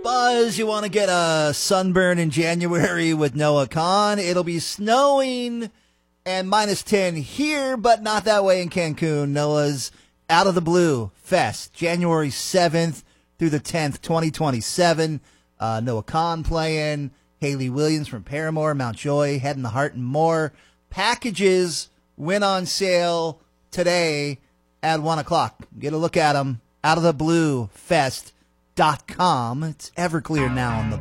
Buzz, you want to get a sunburn in January with Noah Khan? It'll be snowing and -10 here, but not that way in Cancun. Noah's Out of the Blue Fest, January 7th through the 10th, 2027. Noah Khan playing, Haley Williams from Paramore, Mount Joy, Head in the Heart, and more. Packages went on sale today at 1 o'clock. Get a look at them. Outofthebluefest.com. It's Everclear now on the